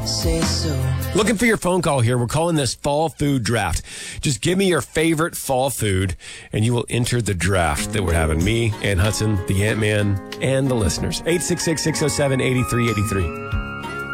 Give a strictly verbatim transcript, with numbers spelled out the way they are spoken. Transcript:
say so. Looking for your phone call here. We're calling this Fall Food Draft. Just give me your favorite fall food, and you will enter the draft that we're having. Me, Ann Hudson, the Ant-Man, and the listeners. eight six six, six oh seven, eight three eight three.